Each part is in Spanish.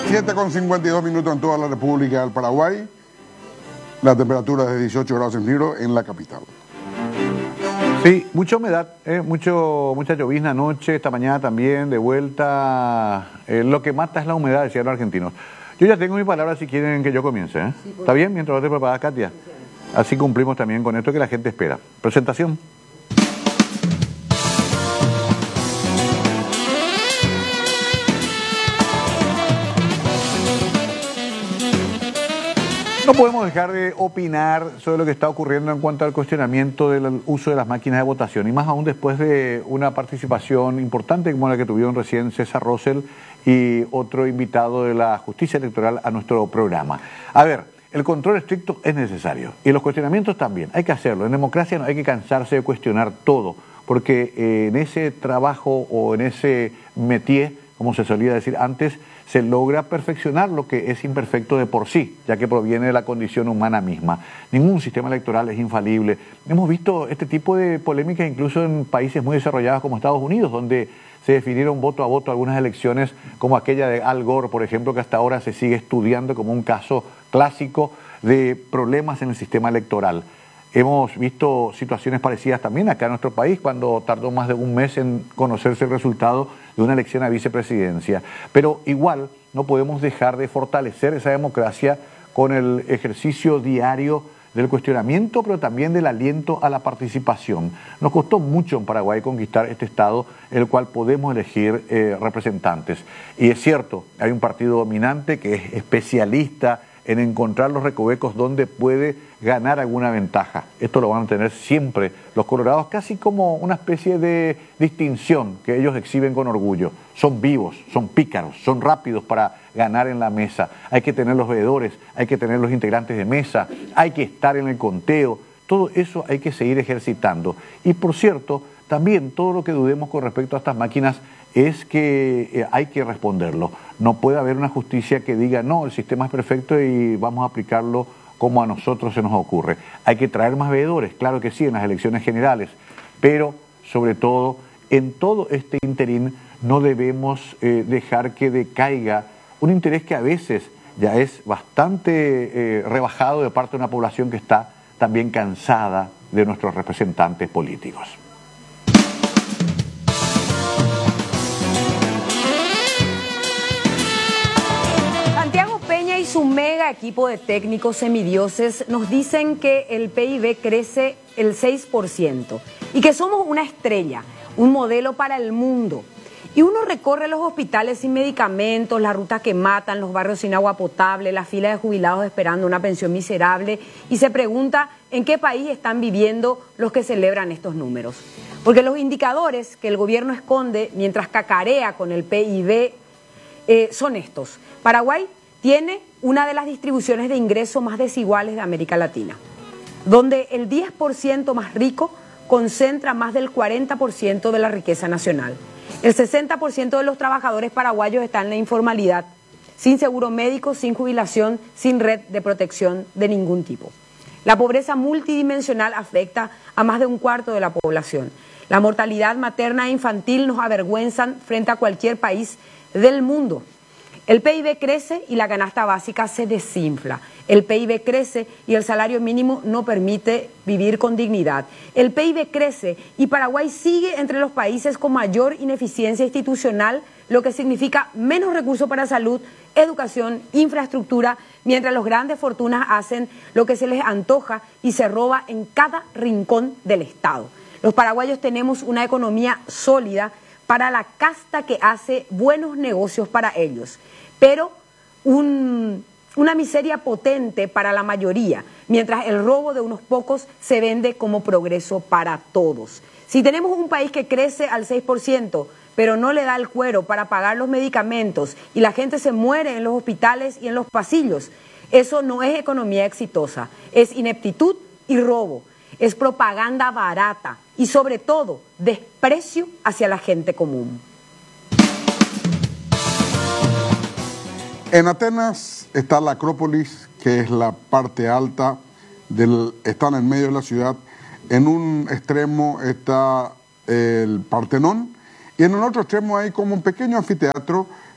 7:52 en toda la República del Paraguay. La temperatura es de 18 grados centígrados en la capital. Sí, mucha humedad, mucha llovizna anoche, esta mañana también, de vuelta. Lo que mata es la humedad, decían los argentinos. Yo ya tengo mi palabra si quieren que yo comience. Sí, ¿está bien? Mientras lo te preparas, Katia. Así cumplimos también con esto que la gente espera. Presentación. No podemos dejar de opinar sobre lo que está ocurriendo en cuanto al cuestionamiento del uso de las máquinas de votación, y más aún después de una participación importante como la que tuvieron recién César Rosell y otro invitado de la justicia electoral a nuestro programa. A ver, el control estricto es necesario y los cuestionamientos también, hay que hacerlo. En democracia no hay que cansarse de cuestionar todo, porque en ese trabajo o en ese métier, como se solía decir antes, se logra perfeccionar lo que es imperfecto de por sí, ya que proviene de la condición humana misma. Ningún sistema electoral es infalible. Hemos visto este tipo de polémicas incluso en países muy desarrollados como Estados Unidos, donde se definieron voto a voto algunas elecciones, como aquella de Al Gore, por ejemplo, que hasta ahora se sigue estudiando como un caso clásico de problemas en el sistema electoral. Hemos visto situaciones parecidas también acá en nuestro país, cuando tardó más de un mes en conocerse el resultado de una elección a vicepresidencia. Pero igual no podemos dejar de fortalecer esa democracia con el ejercicio diario del cuestionamiento, pero también del aliento a la participación. Nos costó mucho en Paraguay conquistar este Estado, en el cual podemos elegir representantes. Y es cierto, hay un partido dominante que es especialista en encontrar los recovecos donde puede ganar alguna ventaja. Esto lo van a tener siempre los colorados, casi como una especie de distinción que ellos exhiben con orgullo. Son vivos, son pícaros, son rápidos para ganar en la mesa. Hay que tener los veedores, hay que tener los integrantes de mesa, hay que estar en el conteo. Todo eso hay que seguir ejercitando. Y por cierto, también todo lo que dudemos con respecto a estas máquinas es que hay que responderlo. No puede haber una justicia que diga, no, el sistema es perfecto y vamos a aplicarlo como a nosotros se nos ocurre. Hay que traer más veedores, claro que sí, en las elecciones generales, pero sobre todo, en todo este interín no debemos dejar que decaiga un interés que a veces ya es bastante rebajado de parte de una población que está también cansada de nuestros representantes políticos. Y su mega equipo de técnicos semidioses nos dicen que el PIB crece el 6% y que somos una estrella, un modelo para el mundo. Y uno recorre los hospitales sin medicamentos, las rutas que matan, los barrios sin agua potable, las filas de jubilados esperando una pensión miserable y se pregunta en qué país están viviendo los que celebran estos números. Porque los indicadores que el gobierno esconde mientras cacarea con el PIB son estos. Paraguay tiene una de las distribuciones de ingresos más desiguales de América Latina, donde el 10% más rico concentra más del 40% de la riqueza nacional. El 60% de los trabajadores paraguayos están en la informalidad, sin seguro médico, sin jubilación, sin red de protección de ningún tipo. La pobreza multidimensional afecta a más de un cuarto de la población. La mortalidad materna e infantil nos avergüenzan frente a cualquier país del mundo. El PIB crece y la canasta básica se desinfla. El PIB crece y el salario mínimo no permite vivir con dignidad. El PIB crece y Paraguay sigue entre los países con mayor ineficiencia institucional, lo que significa menos recursos para salud, educación, infraestructura, mientras los grandes fortunas hacen lo que se les antoja y se roba en cada rincón del Estado. Los paraguayos tenemos una economía sólida para la casta que hace buenos negocios para ellos, pero una miseria potente para la mayoría, mientras el robo de unos pocos se vende como progreso para todos. Si tenemos un país que crece al 6%, pero no le da el cuero para pagar los medicamentos y la gente se muere en los hospitales y en los pasillos, eso no es economía exitosa, es ineptitud y robo. Es propaganda barata y sobre todo desprecio hacia la gente común. En Atenas está la Acrópolis, que es la parte alta, están en medio de la ciudad. En un extremo está el Partenón y en el otro extremo hay como un pequeño anfiteatro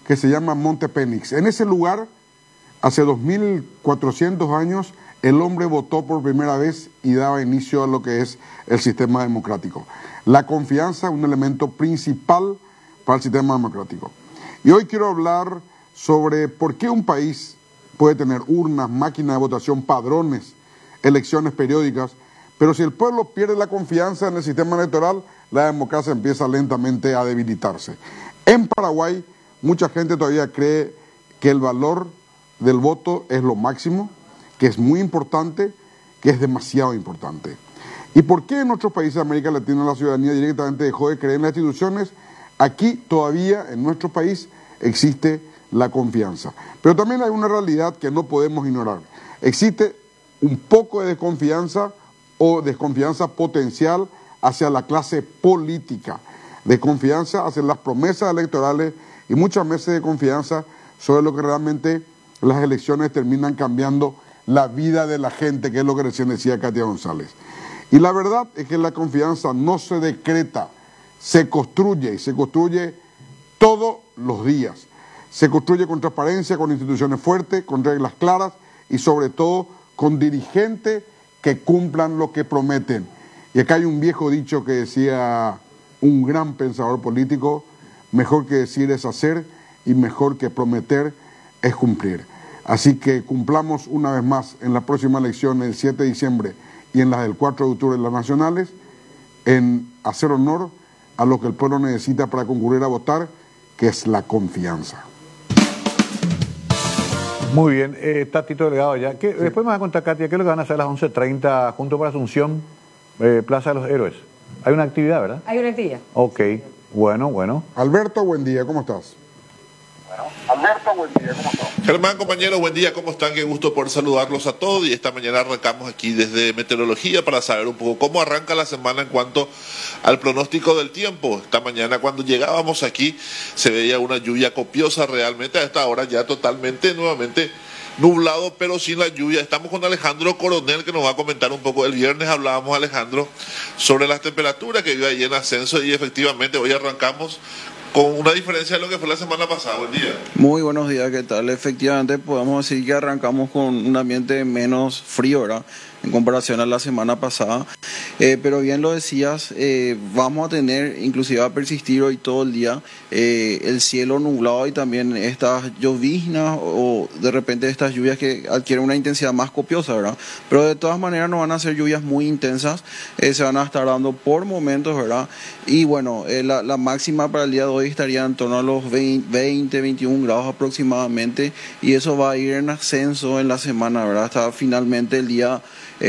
que se llama Monte Pénix. En ese lugar, hace 2400 años, el hombre votó por primera vez y daba inicio a lo que es el sistema democrático. La confianza es un elemento principal para el sistema democrático. Y hoy quiero hablar sobre por qué un país puede tener urnas, máquinas de votación, padrones, elecciones periódicas, pero si el pueblo pierde la confianza en el sistema electoral, la democracia empieza lentamente a debilitarse. En Paraguay, mucha gente todavía cree que el valor del voto es lo máximo, que es muy importante, que es demasiado importante. ¿Y por qué en otros países de América Latina la ciudadanía directamente dejó de creer en las instituciones? Aquí todavía, en nuestro país, existe la confianza. Pero también hay una realidad que no podemos ignorar. Existe un poco de desconfianza o desconfianza potencial hacia la clase política, desconfianza hacia las promesas electorales y muchas veces de confianza sobre lo que realmente las elecciones terminan cambiando la vida de la gente, que es lo que recién decía Katia González. Y la verdad es que la confianza no se decreta, se construye, y se construye todos los días. Se construye con transparencia, con instituciones fuertes, con reglas claras y sobre todo con dirigentes que cumplan lo que prometen. Y acá hay un viejo dicho que decía un gran pensador político: mejor que decir es hacer y mejor que prometer es cumplir. Así que cumplamos una vez más en la próxima elección el 7 de diciembre y en las del 4 de octubre, las nacionales, en hacer honor a lo que el pueblo necesita para concurrir a votar, que es la confianza. Muy bien, está Tito Delgado ya. Sí. Después me va a contar, Katia, ¿qué es lo que van a hacer a las 11:30 junto para Asunción, Plaza de los Héroes? Hay una actividad, ¿verdad? Hay una actividad. Ok, bueno. Alberto, buen día, ¿cómo estás? Alberto, buen día, ¿cómo estás? Germán, compañero, buen día, ¿cómo están? Qué gusto por saludarlos a todos. Y esta mañana arrancamos aquí desde Meteorología para saber un poco cómo arranca la semana en cuanto al pronóstico del tiempo. Esta mañana cuando llegábamos aquí se veía una lluvia copiosa realmente, a esta hora ya totalmente nuevamente nublado, pero sin la lluvia. Estamos con Alejandro Coronel, que nos va a comentar un poco. El viernes hablábamos, Alejandro, sobre las temperaturas que iba ahí en ascenso y efectivamente hoy arrancamos con una diferencia de lo que fue la semana pasada. Buen día. Muy buenos días, ¿qué tal? Efectivamente podemos decir que arrancamos con un ambiente menos frío, ¿verdad?, en comparación a la semana pasada, pero bien lo decías, vamos a tener, inclusive va a persistir hoy todo el día, el cielo nublado y también estas lloviznas o de repente estas lluvias que adquieren una intensidad más copiosa, ¿verdad? Pero de todas maneras no van a ser lluvias muy intensas, se van a estar dando por momentos, ¿verdad? Y bueno, la máxima para el día de hoy estaría en torno a los 20, 21 grados aproximadamente, y eso va a ir en ascenso en la semana, ¿verdad? Hasta finalmente el día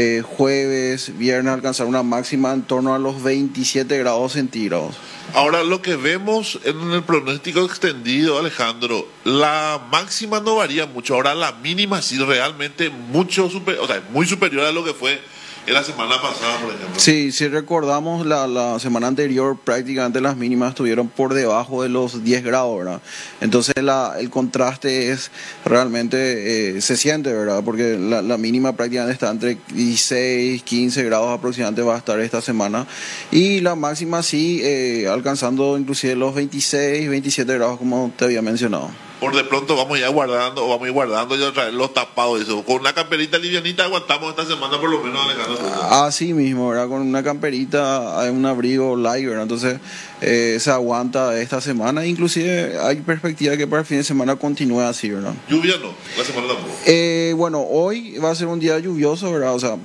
jueves, viernes, alcanzar una máxima en torno a los 27 grados centígrados. Ahora, lo que vemos en el pronóstico extendido, Alejandro, la máxima no varía mucho. Ahora, la mínima sí realmente mucho muy superior a lo que fue en la semana pasada, por ejemplo. Sí, si recordamos, la semana anterior prácticamente las mínimas estuvieron por debajo de los 10 grados, ¿verdad? Entonces el contraste es realmente, se siente, ¿verdad? Porque la mínima prácticamente está entre 16, 15 grados aproximadamente va a estar esta semana. Y la máxima sí, alcanzando inclusive los 26, 27 grados como te había mencionado. Por de pronto vamos a ir guardando y otra vez los tapados. Eso. Con una camperita livianita aguantamos esta semana por lo menos, Alejandro. Así mismo, ¿verdad? Con una camperita, un abrigo light, ¿verdad? Entonces se aguanta esta semana. Inclusive hay perspectiva que para el fin de semana continúe así, ¿verdad? Lluvia no, la semana tampoco. Bueno, hoy va a ser un día lluvioso, ¿verdad? O sea,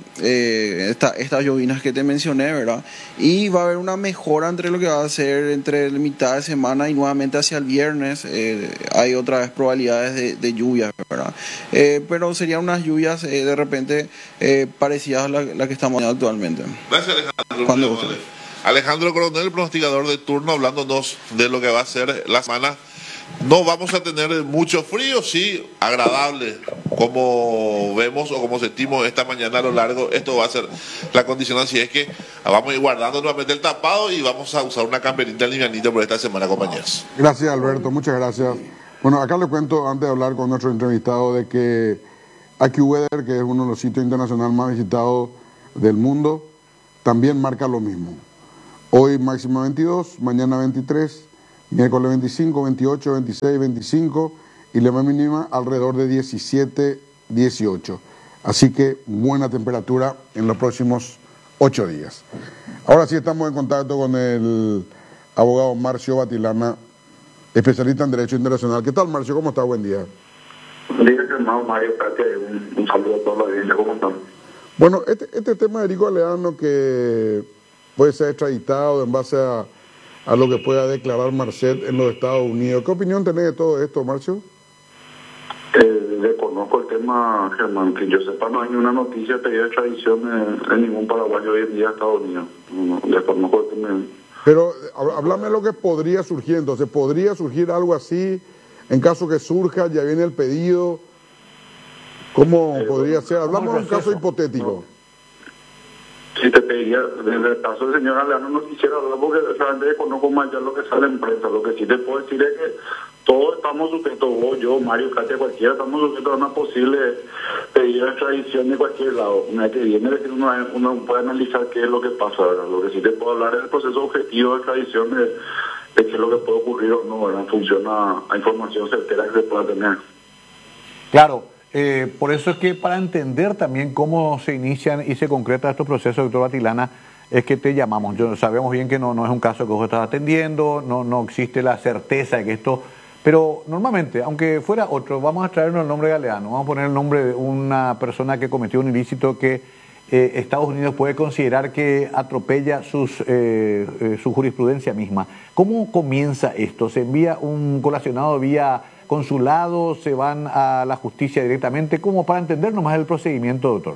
estas llovinas que te mencioné, ¿verdad? Y va a haber una mejora entre lo que va a ser entre la mitad de semana y nuevamente hacia el viernes. Hay otra vez probabilidades de lluvias, ¿verdad? Pero serían unas lluvias de repente parecidas a la que estamos viendo actualmente. Gracias, Alejandro. Alejandro Coronel, el pronosticador de turno, hablándonos de lo que va a ser la semana. No vamos a tener mucho frío, sí, agradable, como vemos o como sentimos esta mañana a lo largo. Esto va a ser la condición, así es que vamos a ir guardando nuevamente el tapado y vamos a usar una camperita livianita por esta semana, compañeros. Gracias, Alberto, muchas gracias. Bueno, acá les cuento, antes de hablar con nuestro entrevistado, de que AccuWeather, que es uno de los sitios internacionales más visitados del mundo, también marca lo mismo. Hoy máxima 22, mañana 23, Miércoles 25, 28, 26, 25 y la más mínima alrededor de 17, 18. Así que buena temperatura en los próximos 8 días. Ahora sí estamos en contacto con el abogado Marcio Batilana, especialista en Derecho Internacional. ¿Qué tal, Marcio? ¿Cómo está? Buen día. Buen día, hermano Mario. Un saludo a toda la audiencia. ¿Cómo están? Bueno, este tema de Erico Galeano, que puede ser extraditado en base a lo que pueda declarar Marcet en los Estados Unidos. ¿Qué opinión tenés de todo esto, Marcio? Desconozco el tema, Germán. Que yo sepa, no hay ninguna noticia de pedida de extradición en ningún paraguayo hoy en día a Estados Unidos. No, desconozco el tema. Pero háblame de lo que podría surgir. Entonces, ¿podría surgir algo así? En caso que surja, ya viene el pedido. ¿Cómo podría ser? Hablamos de un caso hipotético. Si te pediría, desde el caso del señor Galeano no quisiera hablar porque realmente conozco más ya lo que sale en prensa. Lo que sí te puedo decir es que todos estamos sujetos, vos, yo, Mario, Katia, cualquiera, estamos sujetos a una posible pedida de extradición de cualquier lado. Una vez que viene, uno puede analizar qué es lo que pasa, ¿verdad? Lo que sí te puedo hablar es el proceso objetivo de extradición de qué es lo que puede ocurrir o no, ¿verdad? En función a información certera que se pueda tener. Claro. Por eso es que para entender también cómo se inician y se concretan estos procesos, doctor Batilana, es que te llamamos. Sabemos bien que no es un caso que vos estás atendiendo, no existe la certeza de que esto... Pero normalmente, aunque fuera otro, vamos a traernos el nombre de Galeano, vamos a poner el nombre de una persona que cometió un ilícito que Estados Unidos puede considerar que atropella su jurisprudencia misma. ¿Cómo comienza esto? ¿Se envía un colacionado vía consulado? ¿Se van a la justicia directamente? ¿Cómo para entender nomás el procedimiento, doctor?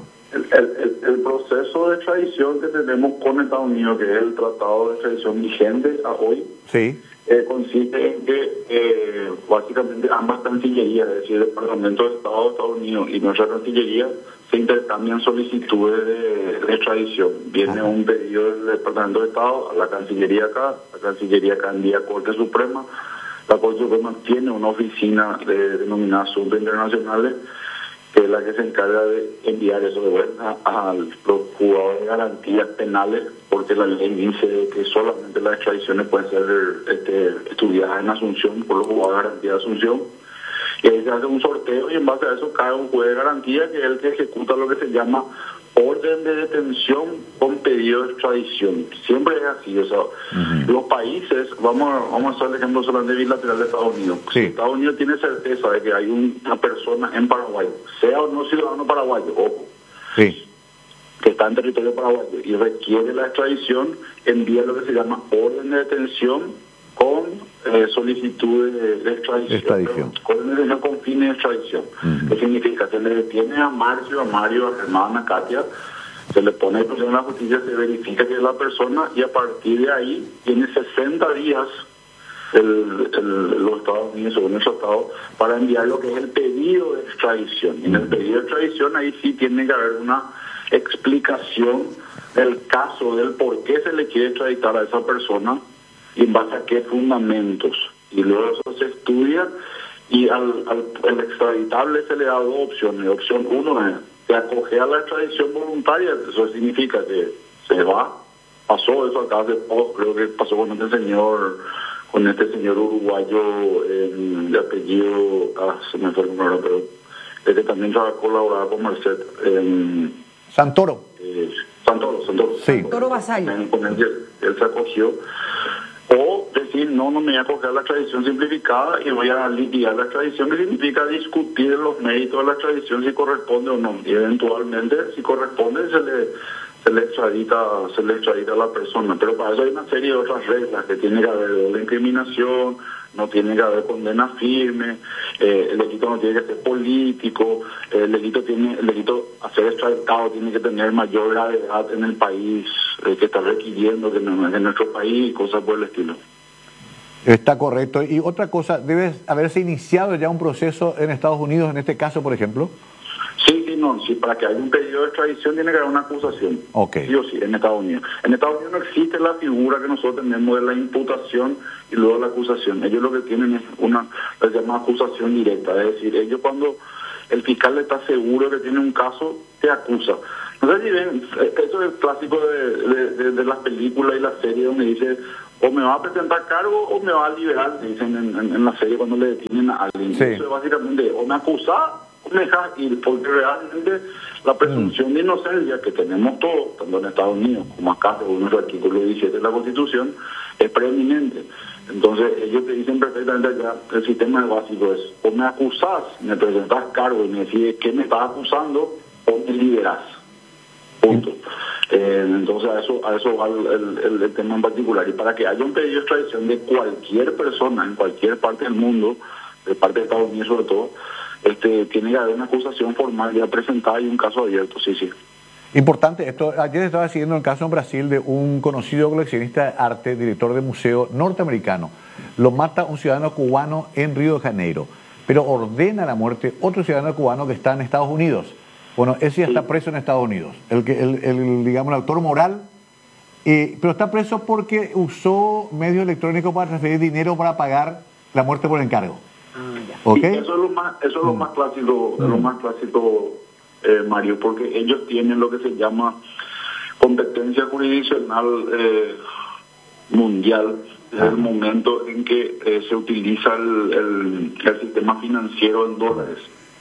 El proceso de extradición que tenemos con Estados Unidos, que es el tratado de extradición vigente a hoy, sí. Consiste en que básicamente ambas cancillerías, es decir, el Departamento de Estado de Estados Unidos y nuestra cancillería, se intercambian solicitudes de extradición. Viene un pedido del Departamento de Estado a la Cancillería acá, la Cancillería acá envía a Corte Suprema. La Corte Suprema tiene una oficina denominada Asuntos Internacionales, que es la que se encarga de enviar eso de vuelta al juzgado de garantías penales, porque la ley dice que solamente las extradiciones pueden ser estudiadas en Asunción por los juzgados de garantía de Asunción. Y ahí se hace un sorteo y en base a eso cae un juez de garantía, que es el que ejecuta lo que se llama orden de detención con pedido de extradición. Siempre es así, o sea, los países, vamos a hacer el ejemplo solamente bilateral de Estados Unidos. Sí. Si Estados Unidos tiene certeza de que hay una persona en Paraguay, sea o no ciudadano paraguayo, ojo, sí, que está en territorio paraguayo y requiere la extradición, envía lo que se llama orden de detención con solicitud de extradición. Orden de detención con fines de extradición. ¿Qué significa? Se le detiene a Marcio, a Germán, a Katia, se le pone el proceso en la justicia, se verifica que es la persona y a partir de ahí tiene 60 días los Estados Unidos, según el tratado, para enviar lo que es el pedido de extradición. Y en el pedido de extradición ahí sí tiene que haber una explicación del caso, del por qué se le quiere extraditar a esa persona y en base a qué fundamentos. Y luego eso se estudia y al extraditable se le da dos opciones. Opción 1 es que acoge a la extradición voluntaria. Eso significa que se va. Pasó eso acá hace poco, creo que pasó con este señor uruguayo de apellido, se me fue el nombre, pero que también colaboraba con Marcet. Santoro. Santoro. Sí. Santoro Vasallo. Con él se acogió. O decir, no me voy a acoger a la extradición simplificada y voy a liquidar la extradición, que significa discutir los méritos de la extradición, si corresponde o no. Y eventualmente, si corresponde, se le extradita a la persona. Pero para eso hay una serie de otras reglas, que tiene que haber la incriminación, no tiene que haber condena firme, el delito no tiene que ser político, el delito a ser extraditado tiene que tener mayor gravedad en el país que está requiriendo, que en nuestro país, cosas por el estilo. Está correcto. Y otra cosa, debe haberse iniciado ya un proceso en Estados Unidos, en este caso, por ejemplo. Sí, para que haya un pedido de extradición tiene que haber una acusación. Okay. Sí o sí, en Estados Unidos. En Estados Unidos no existe la figura que nosotros tenemos de la imputación y luego la acusación. Ellos lo que tienen es se llama acusación directa. Es decir, ellos cuando el fiscal está seguro que tiene un caso, te acusa. No sé si ven, eso es el clásico de las películas y las series donde dice, o me va a presentar cargo o me va a liberar, dicen en la serie cuando le detienen a alguien. Sí. Entonces, básicamente, o me acusa o me deja ir, porque realmente la presunción de inocencia que tenemos todos, tanto en Estados Unidos como acá, según el artículo 17 de la Constitución, es preeminente. Entonces, ellos te dicen perfectamente allá, el sistema básico es, o me acusás, me presentás cargo y me decides qué me estás acusando, o me liberás. Punto. Entonces, a eso va el tema en particular. Y para que haya un pedido de extradición de cualquier persona en cualquier parte del mundo, de parte de Estados Unidos sobre todo, tiene que haber una acusación formal ya presentada y un caso abierto, sí. Importante, esto ayer estaba siguiendo el caso en Brasil de un conocido coleccionista de arte, director de museo norteamericano. Lo mata un ciudadano cubano en Río de Janeiro, pero ordena la muerte otro ciudadano cubano que está en Estados Unidos. Bueno, ese ya está preso en Estados Unidos, digamos, el autor moral, pero está preso porque usó medios electrónicos para transferir dinero para pagar la muerte por encargo. ¿Okay? Eso es lo más clásico, Mario, porque ellos tienen lo que se llama competencia jurisdiccional mundial desde el momento en que se utiliza el sistema financiero en dólares.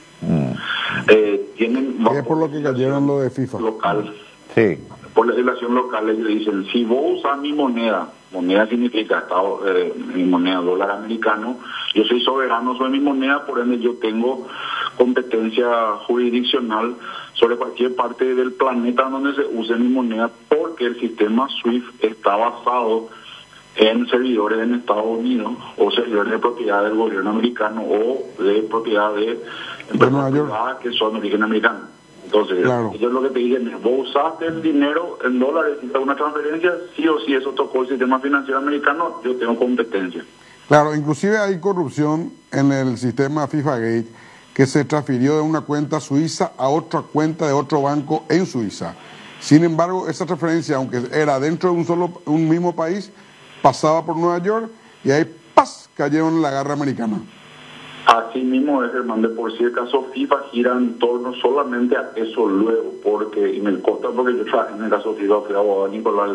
Tienen es por lo que cayeron lo de FIFA local. Sí. Por legislación local ellos dicen, si vos usas mi moneda significa mi moneda dólar americano, yo soy soberano sobre mi moneda, por ende yo tengo competencia jurisdiccional sobre cualquier parte del planeta donde se use mi moneda, porque el sistema SWIFT está basado en servidores en Estados Unidos o servidores de propiedad del gobierno americano o de propiedad de empresas privadas que son de origen americano. Entonces, claro, ellos lo que te dicen es, vos usaste el dinero en dólares, hiciste una transferencia, sí o sí eso tocó el sistema financiero americano, yo tengo competencia. Claro, inclusive hay corrupción en el sistema FIFA Gate que se transfirió de una cuenta suiza a otra cuenta de otro banco en Suiza. Sin embargo, esa transferencia, aunque era dentro de un mismo país, pasaba por Nueva York y ahí ¡paz!, cayeron en la garra americana. Así mismo es, Germán, de por sí el caso FIFA gira en torno solamente a eso luego, porque, y me consta porque yo trabajé en el caso FIFA, fui abogado de Nicolás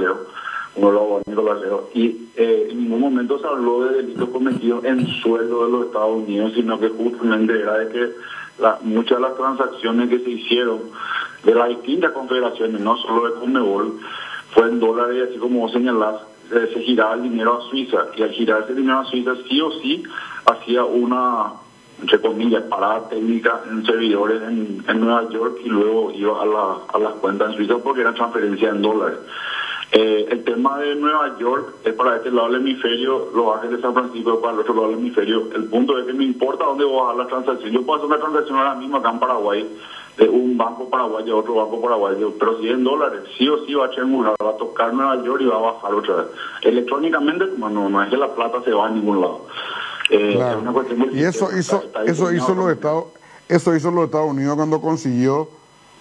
Leo, y en ningún momento se habló de delitos cometidos en sueldo de los Estados Unidos, sino que justamente era de que muchas de las transacciones que se hicieron de las distintas confederaciones, no solo de Conmebol, fue en dólares, y así como vos señalás, se giraba el dinero a Suiza, y al girar ese dinero a Suiza sí o sí hacía una, entre comillas, parada técnica en servidores en Nueva York y luego iba a las cuentas en Suiza porque era transferencia en dólares. El tema de Nueva York es para este lado del hemisferio, Los Ángeles, San Francisco es para el otro lado del hemisferio. El punto es que me importa dónde voy a hacer la transacción. Yo puedo hacer una transacción ahora mismo acá en Paraguay, de un banco paraguayo a otro banco paraguayo, pero si es en dólares, sí o sí va a triangular, va a tocar Nueva York y va a bajar otra vez. Electrónicamente, no es que la plata se va a ningún lado. Claro. Es una cuestión muy y eso hizo los Estados Unidos cuando consiguió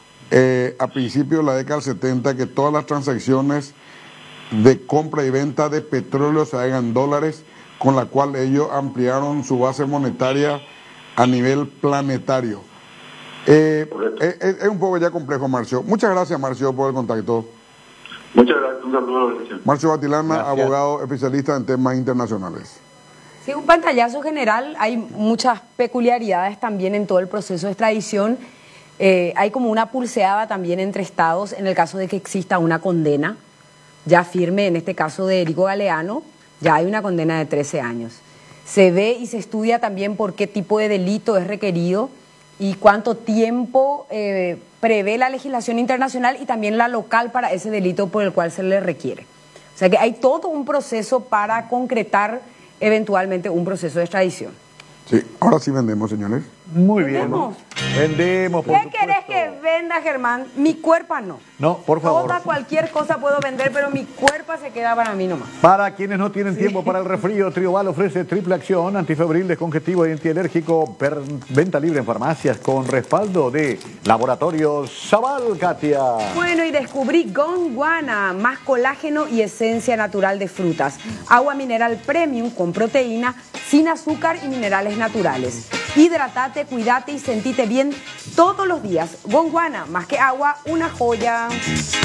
a principios de la década del 70 que todas las transacciones de compra y venta de petróleo se hagan en dólares, con la cual ellos ampliaron su base monetaria a nivel planetario. Es un poco ya complejo, Marcio. Muchas gracias, Marcio, por el contacto. Muchas gracias, un saludo. Marcio Batilana, abogado especialista en temas internacionales. Sí, un pantallazo general. Hay muchas peculiaridades también en todo el proceso de extradición. Hay como una pulseada también entre estados en el caso de que exista una condena ya firme. En este caso de Erico Galeano ya hay una condena de 13 años. Se ve y se estudia también por qué tipo de delito es requerido y cuánto tiempo prevé la legislación internacional y también la local para ese delito por el cual se le requiere. O sea que hay todo un proceso para concretar eventualmente un proceso de extradición. Sí, ahora sí vendemos, señores. Muy bien. Vendemos, por ¿Qué querés que venda, Germán? Mi cuerpo no. No, por favor. Toda cualquier cosa puedo vender, pero mi cuerpo se queda para mí nomás. Para quienes no tienen tiempo para el resfrío, Trioval ofrece triple acción, antifebril, descongestivo y antialérgico, venta libre en farmacias con respaldo de Laboratorios Zabal, Katia. Bueno, y descubrí Gondwana, más colágeno y esencia natural de frutas. Agua mineral premium con proteína, sin azúcar y minerales naturales. Hidrátate, cuídate y sentite bien todos los días. Gondwana, más que agua, una joya.